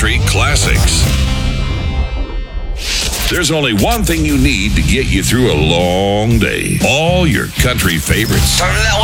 country classics. There's only one thing you need to get you through a long day. All your country favorites.